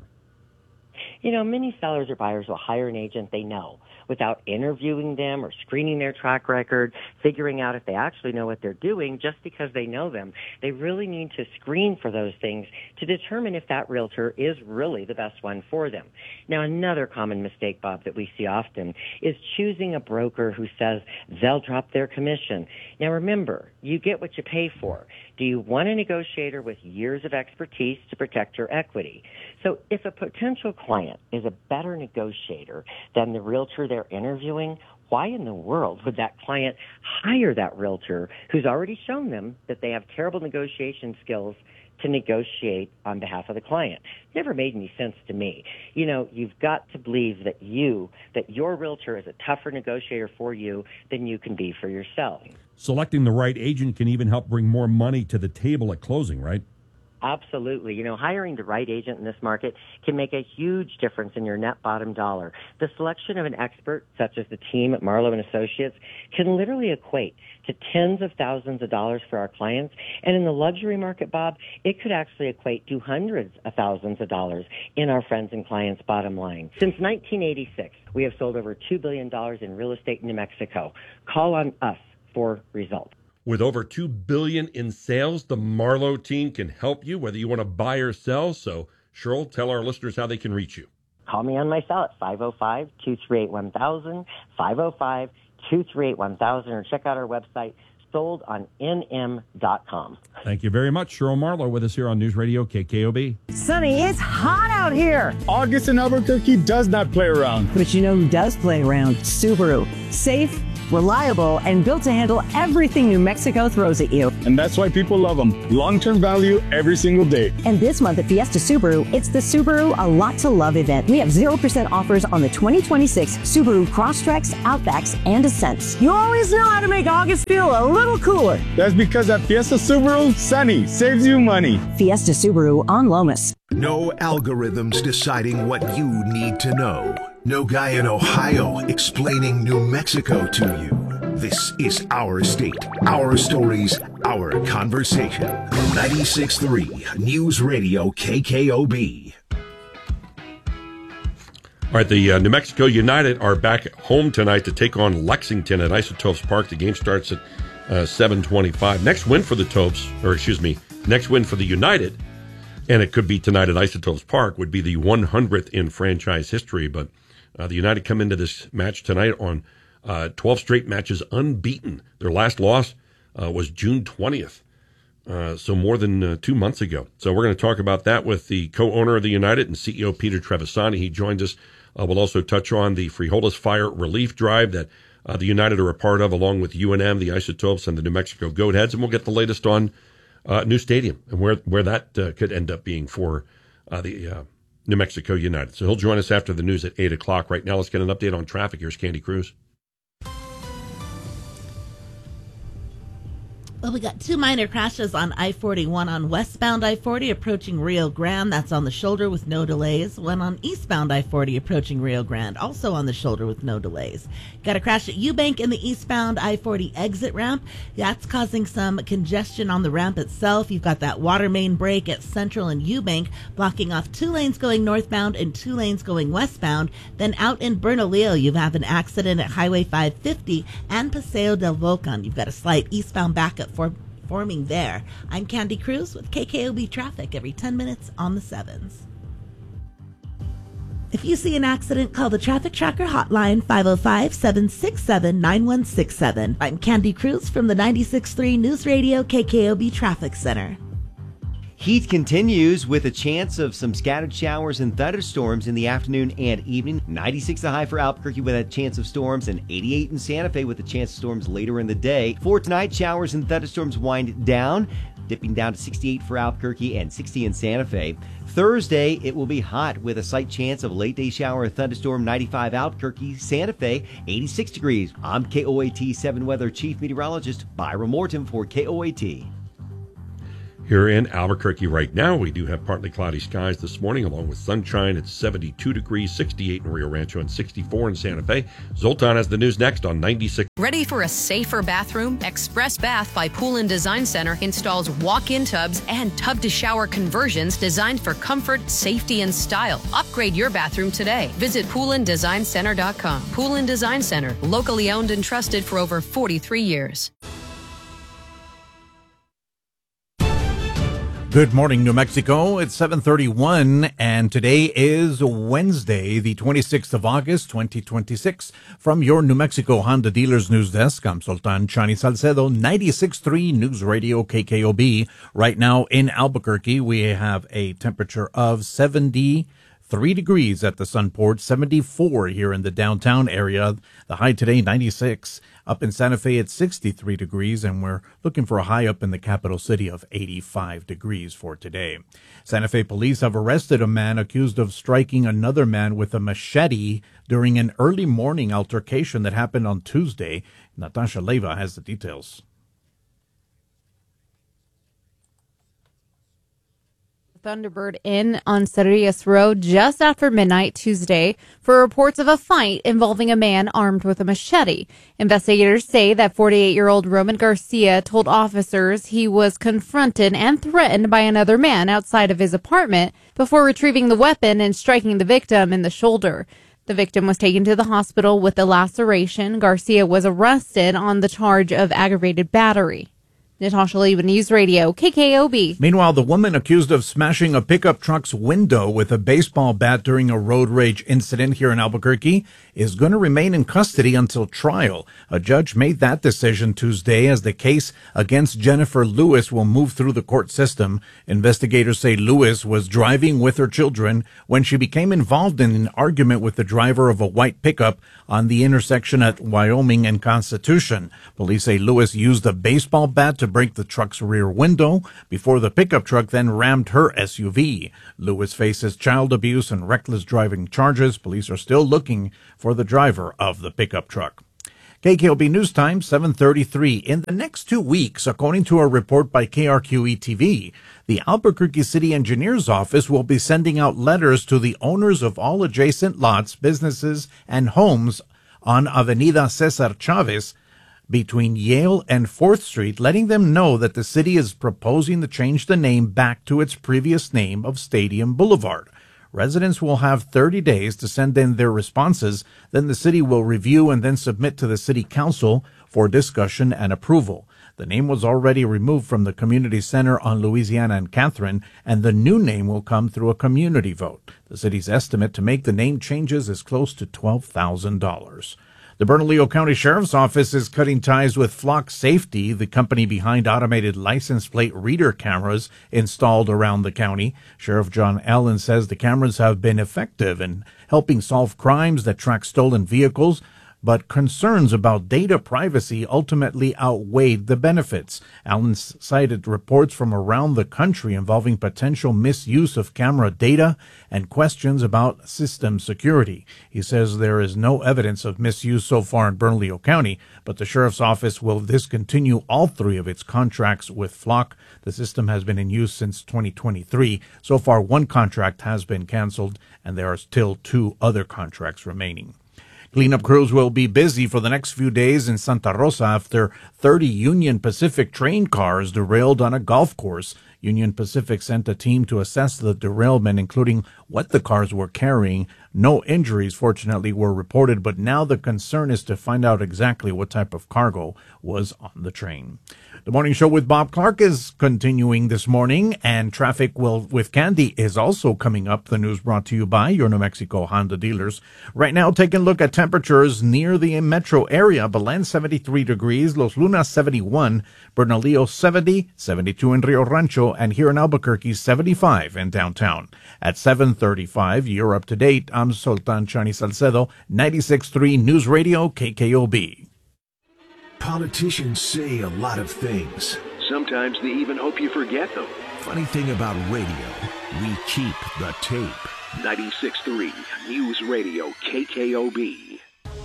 You know, many sellers or buyers will hire an agent they know without interviewing them or screening their track record, figuring out if they actually know what they're doing just because they know them. They really need to screen for those things to determine if that realtor is really the best one for them. Now, another common mistake, Bob, that we see often is choosing a broker who says they'll drop their commission. Now, remember, you get what you pay for. Do you want a negotiator with years of expertise to protect your equity? So if a potential client is a better negotiator than the realtor they're interviewing, why in the world would that client hire that realtor who's already shown them that they have terrible negotiation skills to negotiate on behalf of the client? Never made any sense to me. You know, you've got to believe that you, that your realtor is a tougher negotiator for you than you can be for yourself. Selecting the right agent can even help bring more money to the table at closing, right? Absolutely. You know, hiring the right agent in this market can make a huge difference in your net bottom dollar. The selection of an expert, such as the team at Marlowe and Associates, can literally equate to tens of thousands of dollars for our clients. And in the luxury market, Bob, it could actually equate to hundreds of thousands of dollars in our friends and clients' bottom line. Since nineteen eighty-six, we have sold over two billion dollars in real estate in New Mexico. Call on us for results. With over two billion dollars in sales, the Marlowe team can help you, whether you want to buy or sell. So, Cheryl, tell our listeners how they can reach you. Call me on my cell at five oh five, two three eight, one thousand, five oh five, two three eight, one thousand, or check out our website, sold on N M dot com. Thank you very much. Cheryl Marlowe with us here on News Radio K K O B. Sonny, it's hot out here. August in Albuquerque does not play around. But you know who does play around? Subaru. Safe, reliable, and built to handle everything New Mexico throws at you. And that's why people love them. Long-term value every single day. And this month at Fiesta Subaru, it's the Subaru A Lot to Love event. We have zero percent offers on the twenty twenty-six Subaru Crosstreks, Outbacks, and Ascents. You always know how to make August feel a little cooler. That's because at Fiesta Subaru, Sunny saves you money. Fiesta Subaru on Lomas. No algorithms deciding what you need to know. No guy in Ohio explaining New Mexico to you. This is our state, our stories, our conversation. ninety-six point three News Radio K K O B. All right, the uh, New Mexico United are back at home tonight to take on Lexington at Isotopes Park. The game starts at uh, seven twenty-five. Next win for the Topes, or excuse me, next win for the United, and it could be tonight at Isotopes Park, would be the one hundredth in franchise history. But uh, the United come into this match tonight on uh, twelve straight matches unbeaten. Their last loss uh, was June twentieth, uh, so more than uh, two months ago. So we're going to talk about that with the co-owner of the United and C E O Peter Trevisani. He joins us. Uh, we'll also touch on the Frijoles Fire Relief Drive that uh, the United are a part of, along with U N M, the Isotopes, and the New Mexico Goatheads. And we'll get the latest on uh, new stadium and where where that uh, could end up being for uh, the uh, New Mexico United. So he'll join us after the news at eight o'clock. Right now, let's get an update on traffic. Here's Candy Cruz. Well, we got two minor crashes on I forty-one on westbound I forty approaching Rio Grande. That's on the shoulder with no delays. One on eastbound I forty approaching Rio Grande, also on the shoulder with no delays. Got a crash at Eubank in the eastbound I forty exit ramp. That's causing some congestion on the ramp itself. You've got that water main break at Central and Eubank, blocking off two lanes going northbound and two lanes going westbound. Then out in Bernalillo, you have an accident at Highway five fifty and Paseo del Volcan. You've got a slight eastbound backup for forming there. I'm Candy Cruz with K K O B Traffic every ten minutes on the sevens. If you see an accident, call the Traffic Tracker hotline five oh five, seven six seven, nine one six seven. I'm Candy Cruz from the ninety-six point three News Radio K K O B Traffic Center. Heat continues with a chance of some scattered showers and thunderstorms in the afternoon and evening. ninety-six the high for Albuquerque with a chance of storms, and eighty-eight in Santa Fe with a chance of storms later in the day. For tonight, showers and thunderstorms wind down, dipping down to sixty-eight for Albuquerque and sixty in Santa Fe. Thursday, it will be hot with a slight chance of a late day shower or thunderstorm. ninety-five Albuquerque, Santa Fe, eighty-six degrees. I'm K O A T seven Weather Chief Meteorologist Byron Morton for K O A T. Here in Albuquerque right now, we do have partly cloudy skies this morning, along with sunshine. It's seventy-two degrees, sixty-eight in Rio Rancho, and sixty-four in Santa Fe. Zoltan has the news next on ninety-six. Ready for a safer bathroom? Express Bath by Pool and Design Center installs walk-in tubs and tub-to-shower conversions designed for comfort, safety, and style. Upgrade your bathroom today. Visit pool and design center dot com. Pool and Design Center, locally owned and trusted for over forty-three years. Good morning, New Mexico. It's seven thirty-one, and today is Wednesday, the twenty-sixth of August, twenty twenty-six. From your New Mexico Honda Dealers News Desk, I'm Sultan Chani Salcedo, ninety-six point three News Radio K K O B. Right now in Albuquerque, we have a temperature of seventy-three degrees at the Sunport, seventy-four here in the downtown area. The high today, ninety-six. Up in Santa Fe, it's sixty-three degrees, and we're looking for a high up in the capital city of eighty-five degrees for today. Santa Fe police have arrested a man accused of striking another man with a machete during an early morning altercation that happened on Tuesday. Natasha Leyva has the details. Thunderbird Inn on Cerrillas Road just after midnight Tuesday for reports of a fight involving a man armed with a machete. Investigators say that forty-eight-year-old Roman Garcia told officers he was confronted and threatened by another man outside of his apartment before retrieving the weapon and striking the victim in the shoulder. The victim was taken to the hospital with a laceration. Garcia was arrested on the charge of aggravated battery. Natasha Leba, News Radio, K K O B. Meanwhile, the woman accused of smashing a pickup truck's window with a baseball bat during a road rage incident here in Albuquerque is going to remain in custody until trial. A judge made that decision Tuesday as the case against Jennifer Lewis will move through the court system. Investigators say Lewis was driving with her children when she became involved in an argument with the driver of a white pickup on the intersection at Wyoming and Constitution. Police say Lewis used a baseball bat to break the truck's rear window before the pickup truck then rammed her S U V. Lewis faces child abuse and reckless driving charges. Police are still looking for the driver of the pickup truck. K K O B News Time, seven thirty-three. In the next two weeks, according to a report by K R Q E T V, the Albuquerque City Engineer's Office will be sending out letters to the owners of all adjacent lots, businesses, and homes on Avenida Cesar Chavez between Yale and fourth Street, letting them know that the city is proposing to change the name back to its previous name of Stadium Boulevard. Residents will have thirty days to send in their responses. Then the city will review and then submit to the city council for discussion and approval. The name was already removed from the community center on Louisiana and Catherine, and the new name will come through a community vote. The city's estimate to make the name changes is close to twelve thousand dollars. The Bernalillo County Sheriff's Office is cutting ties with Flock Safety, the company behind automated license plate reader cameras installed around the county. Sheriff John Allen says the cameras have been effective in helping solve crimes that track stolen vehicles, but concerns about data privacy ultimately outweighed the benefits. Allen cited reports from around the country involving potential misuse of camera data and questions about system security. He says there is no evidence of misuse so far in Bernalillo County, but the Sheriff's Office will discontinue all three of its contracts with Flock. The system has been in use since twenty twenty-three. So far, one contract has been canceled, and there are still two other contracts remaining. Cleanup crews will be busy for the next few days in Santa Rosa after thirty Union Pacific train cars derailed on a golf course. Union Pacific sent a team to assess the derailment, including what the cars were carrying. No injuries, fortunately, were reported, but now the concern is to find out exactly what type of cargo was on the train. The Morning Show with Bob Clark is continuing this morning, and Traffic will with Candy is also coming up. The news brought to you by your New Mexico Honda dealers. Right now, taking a look at temperatures near the metro area. Belen, seventy-three degrees. Los Lunas, seventy-one. Bernalillo, seventy. seventy-two in Rio Rancho. And here in Albuquerque, seventy-five in downtown. At seven thirty-five, you're up to date. I'm Sultan Chani Salcedo, ninety-six point three News Radio, K K O B. Politicians say a lot of things. Sometimes they even hope you forget them. Funny thing about radio, we keep the tape. ninety-six point three News Radio, K K O B.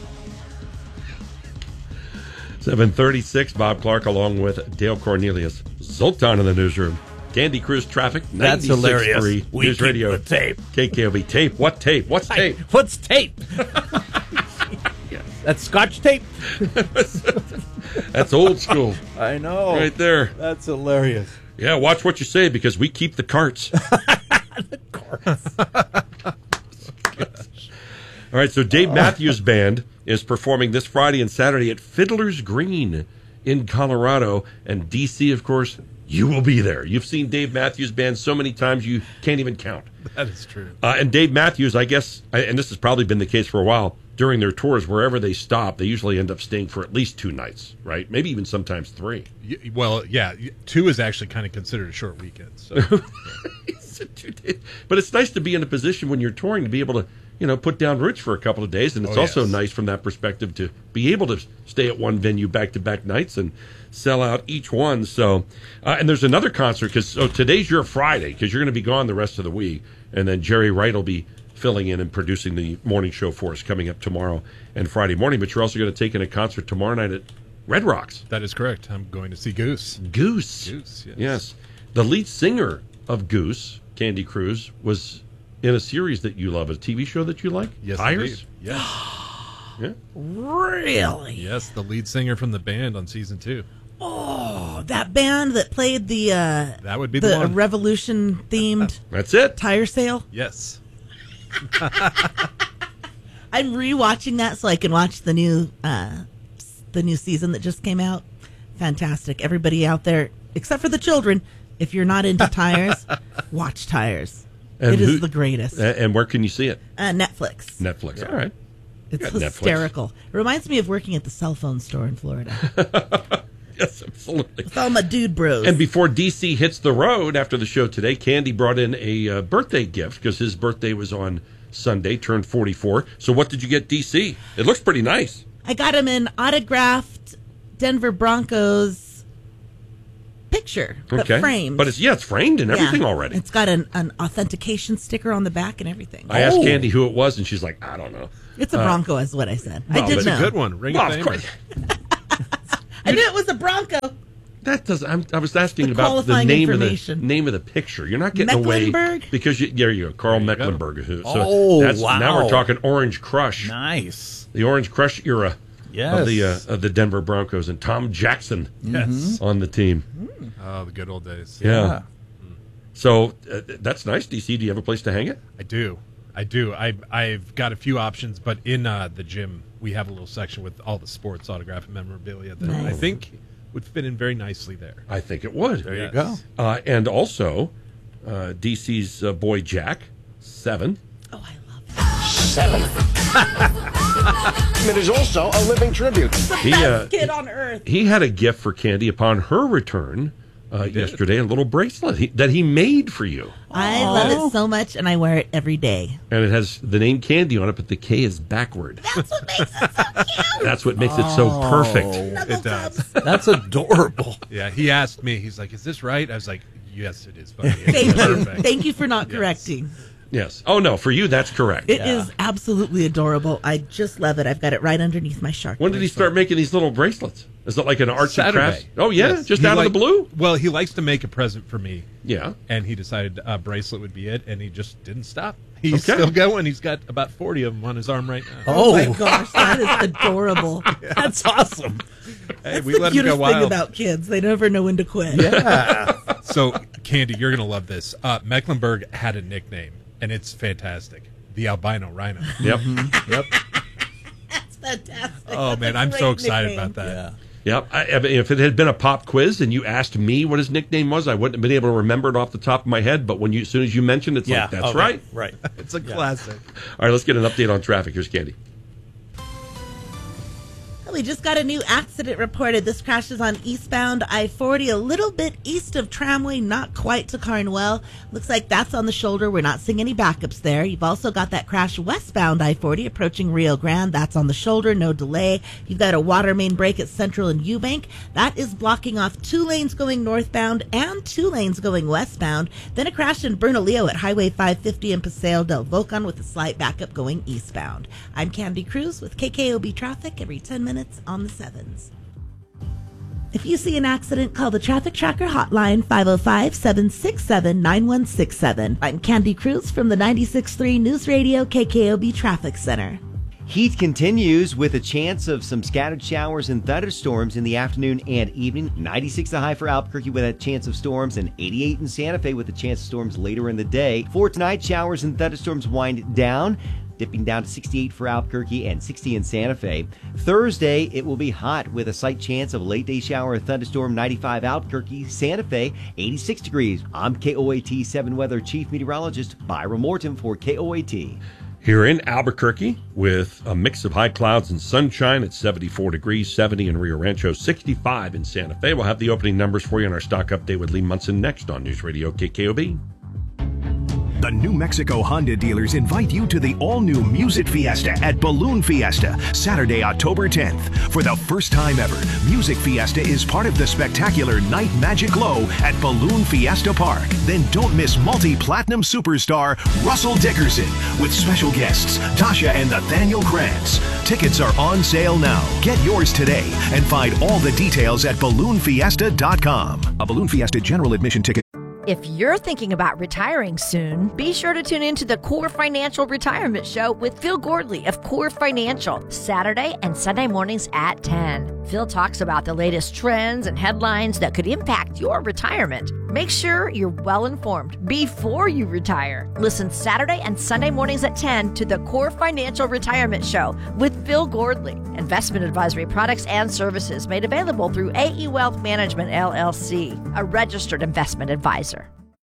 seven thirty-six, Bob Clark along with Dale Cornelius. Zoltan in the newsroom. Candy Cruise Traffic, That's ninety-six hilarious. point three We News keep Radio. the tape. K K O B. Tape? What tape? What's tape? What's tape? That's Scotch tape. That's old school. I know. Right there. That's hilarious. Yeah, watch what you say because we keep the carts. The carts. All right, so Dave Matthews Band is performing this Friday and Saturday at Fiddler's Green in Colorado. And D C, of course, you will be there. You've seen Dave Matthews Band so many times you can't even count. That is true. Uh, and Dave Matthews, I guess, and this has probably been the case for a while, during their tours, wherever they stop, they usually end up staying for at least two nights, right? Maybe even sometimes three. Y- Well, yeah, two is actually kind of considered a short weekend. So. But it's nice to be in a position when you're touring to be able to, you know, put down roots for a couple of days. And it's Oh, also yes. nice from that perspective to be able to stay at one venue back-to-back nights and sell out each one. So, uh, and there's another concert because so today's your Friday because you're going to be gone the rest of the week. And then Jerry Wright will be filling in and producing the morning show for us coming up tomorrow and Friday morning. But you're also going to take in a concert tomorrow night at Red Rocks. That is correct. I'm going to see Goose. Goose. Goose, yes. Yes. The lead singer of Goose, Candy Cruz, was in a series that you love, a T V show that you like? Yes, Tires? indeed. Yes. Yeah. Really? Yes, the lead singer from the band on season two. Oh, that band that played the uh, That would be the one. Revolution themed That's it. tire sale. Yes. I'm rewatching that so I can watch the new uh, the new season that just came out. fantastic. Everybody out there, except for the children, if you're not into tires, watch Tires. And it who- is the greatest. And where can you see it? Uh, Netflix. Netflix. All right. It's You got Netflix. hysterical. It reminds me of working at the cell phone store in Florida. Yes, absolutely. With all my dude bros. And before D C hits the road after the show today, Candy brought in a uh, birthday gift because his birthday was on Sunday, turned forty-four. So what did you get D C? It looks pretty nice. I got him an autographed Denver Broncos picture, but Okay. framed. But it's, yeah, it's framed and everything Yeah. already. It's got an, an authentication sticker on the back and everything. I asked Candy who it was, and she's like, I don't know. It's a Uh, Bronco, is what I said. well, I did but- know. It's a good one. Ring of Well, of Fame. course. I knew it was a Bronco. That does. I'm, I was asking The about the qualifying name of the information. name of the picture. You're not getting away Mecklenburg? because you, there you go, Carl Mecklenburg. Who, so Oh, that's, Now wow. we're talking Orange Crush. Nice. The Orange Crush era Yes. of the uh, of the Denver Broncos and Tom Jackson Yes. on the team. Oh, the good old days. Yeah. So uh, that's nice. D C, do you have a place to hang it? I do. I do. I, I've got a few options, but in uh, the gym, we have a little section with all the sports autograph and memorabilia that I Nice. think would fit in very nicely there. I think it would. There you go. Uh, and also, uh, D C's uh, boy Jack, seven. Seven. It is also a living tribute. He, uh, Kid on earth. He had a gift for Candy upon her return uh, yesterday, a little bracelet he, that he made for you. I love it so much, and I wear it every day. And it has the name Candy on it, but the K is backward. That's what makes it so cute. That's what makes it so perfect. It does. That's adorable. Yeah, he asked me, he's like, is this right? I was like, yes, it is. Buddy. It's Thank you. perfect. Thank you for not correcting. Yes. Oh, no, for you, that's correct. It is absolutely adorable. I just love it. I've got it right underneath my shark. When did he start making these little bracelets? Is it like an arts and Saturday. crafts? Oh, yeah? Yes. Just He out like- of the blue? Well, he likes to make a present for me. Yeah. And he decided a bracelet would be it, and he just didn't stop. He's Okay. still going. He's got about forty of them on his arm right now. Oh, my gosh, that is adorable. That's awesome. Hey, That's we the let him go cutest thing wild. about kids. They never know when to quit. So, Candy, you're going to love this. Uh, Mecklenburg had a nickname, and it's fantastic. The albino rhino. Yep. Yep. That's fantastic. Oh, That's man, a I'm so great excited nickname. about that. Yep. I, I mean, if it had been a pop quiz and you asked me what his nickname was, I wouldn't have been able to remember it off the top of my head. But when you, as soon as you mentioned it, it's Yeah. like, that's Okay. right. Right. It's a classic. All right, let's get an update on traffic. Here's Candy. We just got a new accident reported. This crash is on eastbound I forty, a little bit east of Tramway, not quite to Carnwell. Looks like that's on the shoulder. We're not seeing any backups there. You've also got that crash westbound I forty approaching Rio Grande. That's on the shoulder, no delay. You've got a water main break at Central and Eubank. That is blocking off two lanes going northbound and two lanes going westbound. Then a crash in Bernalillo at Highway five fifty in Paseo del Volcan with a slight backup going eastbound. I'm Candy Cruz with K K O B Traffic every ten minutes on the sevens. If you see an accident, call the Traffic Tracker hotline five oh five, seven six seven, nine one six seven. I'm Candy Cruz from the ninety-six point three News Radio K K O B Traffic Center. Heat continues with a chance of some scattered showers and thunderstorms in the afternoon and evening. ninety-six the high for Albuquerque with a chance of storms, and eighty-eight in Santa Fe with a chance of storms later in the day. For tonight, showers and thunderstorms wind down, dipping down to sixty-eight for Albuquerque and sixty in Santa Fe. Thursday, it will be hot with a slight chance of a late day shower or thunderstorm. ninety-five Albuquerque, Santa Fe, eighty-six degrees. I'm K O A T seven Weather Chief Meteorologist Byron Morton for K O A T. Here in Albuquerque, with a mix of high clouds and sunshine at seventy-four degrees, seventy in Rio Rancho, sixty-five in Santa Fe. We'll have the opening numbers for you in our stock update with Lee Munson next on News Radio K K O B. The New Mexico Honda dealers invite you to the all-new Music Fiesta at Balloon Fiesta, Saturday, October tenth. For the first time ever, Music Fiesta is part of the spectacular Night Magic Glow at Balloon Fiesta Park. Then don't miss multi-platinum superstar Russell Dickerson with special guests Tasha and Nathaniel Krantz. Tickets are on sale now. Get yours today and find all the details at balloon fiesta dot com. A Balloon Fiesta general admission ticket. If you're thinking about retiring soon, be sure to tune in to the Core Financial Retirement Show with Phil Gordley of Core Financial, Saturday and Sunday mornings at ten. Phil talks about the latest trends and headlines that could impact your retirement. Make sure you're well informed before you retire. Listen Saturday and Sunday mornings at ten to the Core Financial Retirement Show with Phil Gordley. Investment advisory products and services made available through A E Wealth Management, L L C, a registered investment advisor.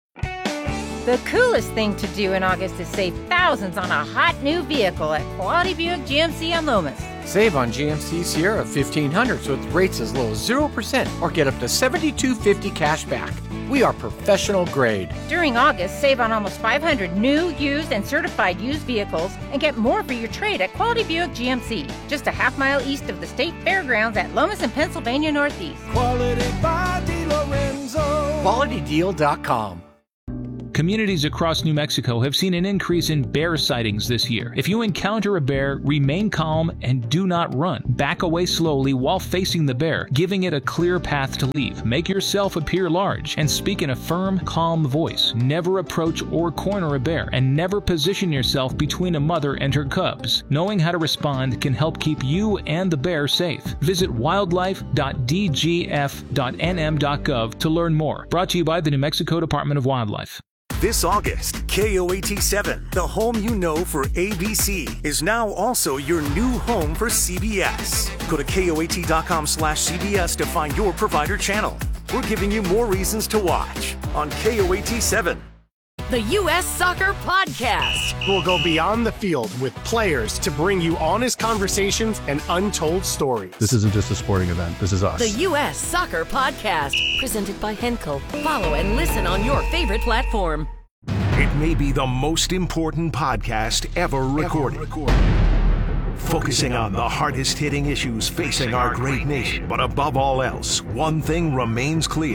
The coolest thing to do in August is save thousands on a hot new vehicle at Quality Buick G M C on Loomis. Save on G M C Sierra fifteen hundreds with rates as low as zero percent or get up to seventy-two fifty cash back. We are professional grade. During August, save on almost five hundred new, used, and certified used vehicles and get more for your trade at Quality Buick G M C, just a half mile east of the state fairgrounds at Lomas and Pennsylvania Northeast. Quality by DiLorenzo. Quality Deal dot com. Communities across New Mexico have seen an increase in bear sightings this year. If you encounter a bear, remain calm and do not run. Back away slowly while facing the bear, giving it a clear path to leave. Make yourself appear large and speak in a firm, calm voice. Never approach or corner a bear, and never position yourself between a mother and her cubs. Knowing how to respond can help keep you and the bear safe. Visit wildlife dot d g f dot n m dot gov to learn more. Brought to you by the New Mexico Department of Wildlife. This August, K O A T seven, the home you know for A B C, is now also your new home for C B S. Go to K O A T dot com slash C B S to find your provider channel. We're giving you more reasons to watch on K O A T seven. The U S Soccer Podcast. We'll go beyond the field with players to bring you honest conversations and untold stories. This isn't just a sporting event. This is us. The U S Soccer Podcast. Presented by Henkel. Follow and listen on your favorite platform. It may be the most important podcast ever recorded. Ever recorded. Focusing on the hardest hitting issues facing our great nation. But above all else, one thing remains clear.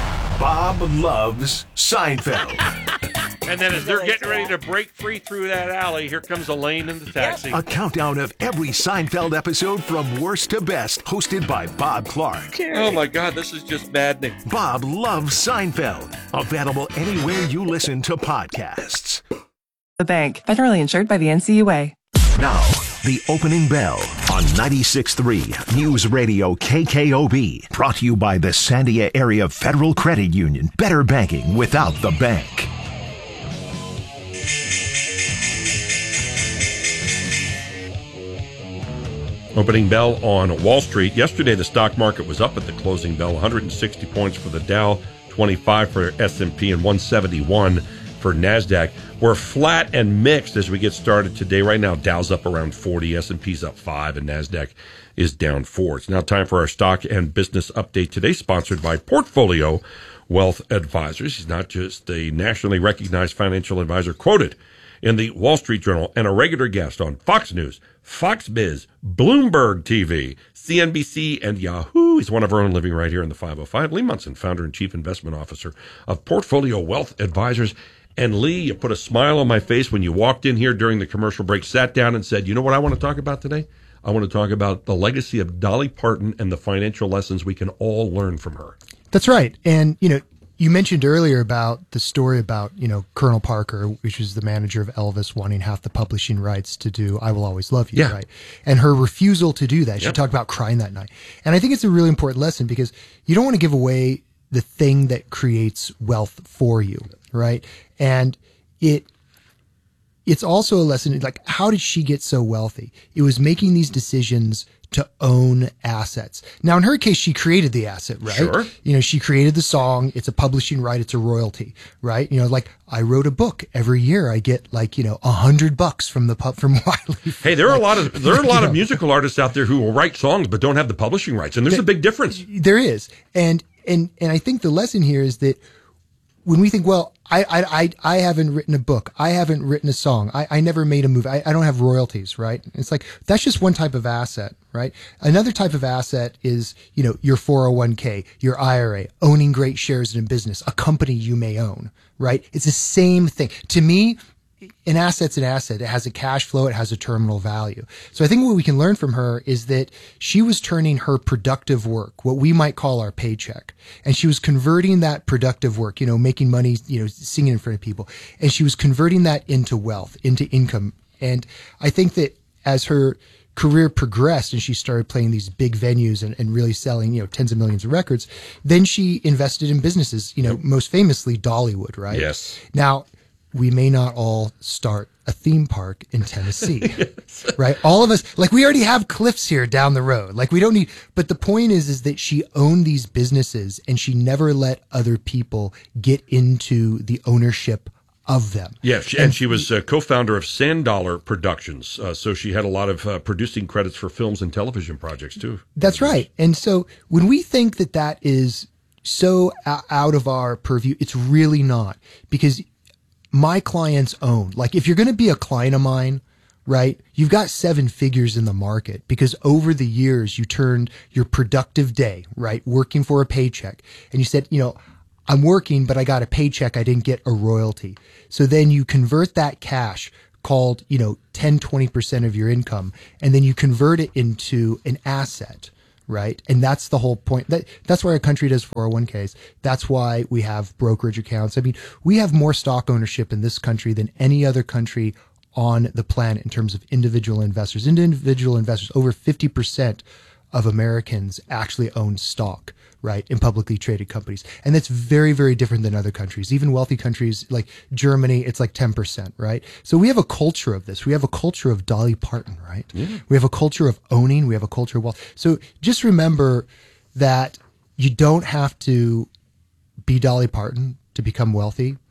Bob loves Seinfeld. And then as they're getting ready to break free through that alley, here comes Elaine in the taxi. A countdown of every Seinfeld episode from worst to best, hosted by Bob Clark. Oh my God, this is just maddening. Bob loves Seinfeld. Available anywhere you listen to podcasts. The bank, federally insured by the N C U A. Now, the opening bell on ninety-six point three News Radio K K O B. Brought to you by the Sandia Area Federal Credit Union. Better banking without the bank. Opening bell on Wall Street. Yesterday, the stock market was up at the closing bell. one hundred sixty points for the Dow, twenty-five for S and P, and one seventy-one for NASDAQ. We're flat and mixed as we get started today. Right now, Dow's up around forty, S and P's up five, and NASDAQ is down four. It's now time for our stock and business update today, sponsored by Portfolio Wealth Advisors. He's not just a nationally recognized financial advisor quoted in the Wall Street Journal and a regular guest on Fox News, Fox Biz, Bloomberg T V, C N B C, and Yahoo. He's one of our own, living right here in the five oh five. Lee Munson, founder and chief investment officer of Portfolio Wealth Advisors. And Lee, you put a smile on my face when you walked in here during the commercial break, sat down and said, you know what I want to talk about today? I want to talk about the legacy of Dolly Parton and the financial lessons we can all learn from her. That's right. And, you know, you mentioned earlier about the story about, you know, Colonel Parker, which is the manager of Elvis, wanting half the publishing rights to do I Will Always Love You, yeah. right? And her refusal to do that. She yep. talked about crying that night. And I think it's a really important lesson because you don't want to give away the thing that creates wealth for you, right? And it it's also a lesson, like, how did she get so wealthy? It was making these decisions to own assets. Now, in her case, she created the asset, right? Sure. You know, she created the song. It's a publishing right. It's a royalty, right? You know, like, I wrote a book every year. I get like, you know, a hundred bucks from the pub from Wiley. Hey, there are a lot of there are a lot of musical artists out there who will write songs but don't have the publishing rights, and there's a big difference. There is, and and and I think the lesson here is that when we think, well, I I I, I haven't written a book, I haven't written a song, I, I never made a movie, I, I don't have royalties, right? It's like, that's just one type of asset, right? Another type of asset is, you know, your four oh one k, your I R A, owning great shares in a business, a company you may own, right? It's the same thing. To me, an asset's an asset. It has a cash flow. It has a terminal value. So I think what we can learn from her is that she was turning her productive work, what we might call our paycheck, and she was converting that productive work, you know, making money, you know, singing in front of people, and she was converting that into wealth, into income. And I think that as her career progressed and she started playing these big venues and, and really selling, you know, tens of millions of records, then she invested in businesses, you know, most famously Dollywood, right? Yes. Now, we may not all start a theme park in Tennessee, yes. right? All of us, like we already have cliffs here down the road. Like we don't need, but the point is, is that she owned these businesses and she never let other people get into the ownership of them. Yeah, she, and, and she was uh, co-founder of Sand Dollar Productions, uh, so she had a lot of uh, producing credits for films and television projects too. That's right. And so when we think that that is so out of our purview, it's really not, because my clients own, like if you're going to be a client of mine, right, you've got seven figures in the market because over the years you turned your productive day, right, working for a paycheck, and you said, you know, I'm working, but I got a paycheck. I didn't get a royalty. So then you convert that cash called, you know, ten, twenty percent of your income, and then you convert it into an asset. Right. And that's the whole point. That that's why our country does four oh one k's. That's why we have brokerage accounts. I mean, we have more stock ownership in this country than any other country on the planet in terms of individual investors. Individual investors, over fifty percent of Americans actually own stock, right, in publicly traded companies. And that's very, very different than other countries. Even wealthy countries like Germany, it's like ten percent, right? So we have a culture of this. We have a culture of Dolly Parton, right? Yeah. We have a culture of owning. We have a culture of wealth. So just remember that you don't have to be Dolly Parton to become wealthy.